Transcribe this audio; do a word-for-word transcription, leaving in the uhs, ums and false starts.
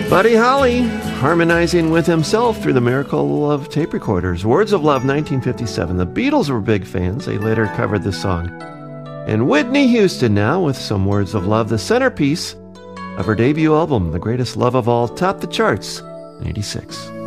Buddy Holly, harmonizing with himself through the miracle of tape recorders. Words of Love, nineteen fifty-seven. The Beatles were big fans. They later covered this song. And Whitney Houston now with some Words of Love, the centerpiece of her debut album, The Greatest Love of All, topped the charts in eighty-six.